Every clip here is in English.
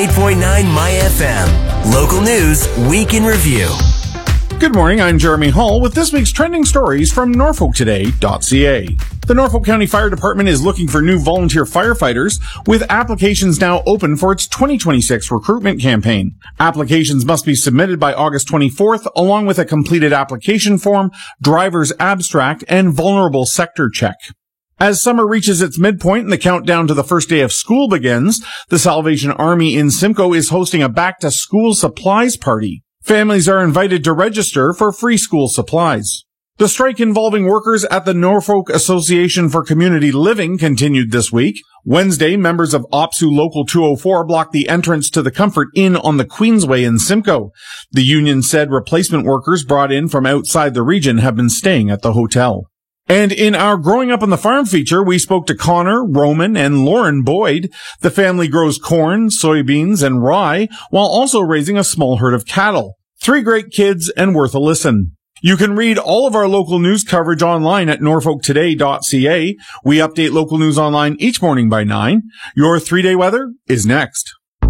98.9 My FM. Local news, week in review. Good morning, I'm Jeremy Hall with this week's trending stories from NorfolkToday.ca. The Norfolk County Fire Department is looking for new volunteer firefighters, with applications now open for its 2026 recruitment campaign. Applications must be submitted by August 24th, along with a completed application form, driver's abstract, and vulnerable sector check. As summer reaches its midpoint and the countdown to the first day of school begins, the Salvation Army in Simcoe is hosting a back-to-school supplies party. Families are invited to register for free school supplies. The strike involving workers at the Norfolk Association for Community Living continued this week. Wednesday, members of OPSU Local 204 blocked the entrance to the Comfort Inn on the Queensway in Simcoe. The union said replacement workers brought in from outside the region have been staying at the hotel. And in our Growing Up on the Farm feature, we spoke to Connor, Roman, and Lauren Boyd. The family grows corn, soybeans, and rye, while also raising a small herd of cattle. 3 great kids and worth a listen. You can read all of our local news coverage online at norfolktoday.ca. We update local news online each morning by 9. Your 3-day weather is next.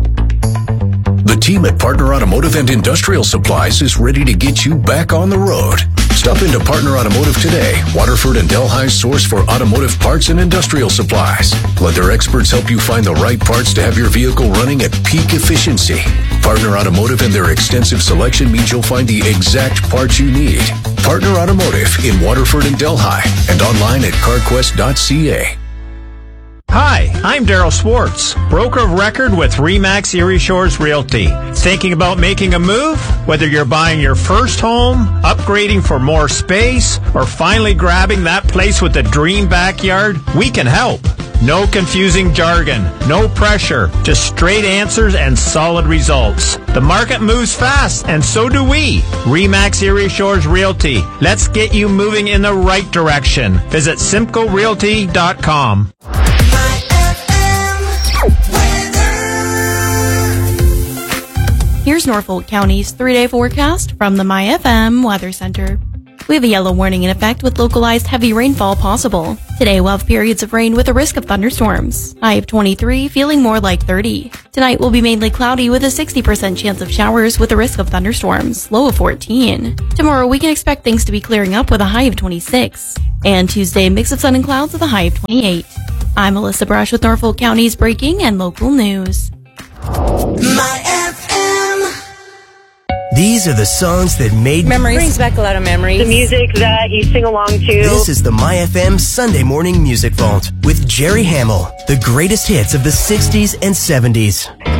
The team at Partner Automotive and Industrial Supplies is ready to get you back on the road. Stop into Partner Automotive today, Waterford and Delhi's source for automotive parts and industrial supplies. Let their experts help you find the right parts to have your vehicle running at peak efficiency. Partner Automotive and their extensive selection means you'll find the exact parts you need. Partner Automotive in Waterford and Delhi and online at carquest.ca. Hi, I'm Daryl Swartz, broker of record with RE/MAX Erie Shores Realty. Thinking about making a move? Whether you're buying your first home, upgrading for more space, or finally grabbing that place with the dream backyard, we can help. No confusing jargon, no pressure, just straight answers and solid results. The market moves fast, and so do we. RE/MAX Erie Shores Realty. Let's get you moving in the right direction. Visit simcoerealty.com. Here's Norfolk County's 3-day forecast from the MyFM Weather Center. We have a yellow warning in effect with localized heavy rainfall possible. Today we'll have periods of rain with a risk of thunderstorms. High of 23, feeling more like 30. Tonight will be mainly cloudy with a 60% chance of showers with a risk of thunderstorms. Low of 14. Tomorrow we can expect things to be clearing up with a high of 26. And Tuesday, mix of sun and clouds with a high of 28. I'm Alyssa Brush with Norfolk County's breaking and local news. These are the songs that made memories. Brings back a lot of memories. The music that you sing along to. This is the MyFM Sunday Morning Music Vault with Jerry Hamill. The greatest hits of the 60s and 70s.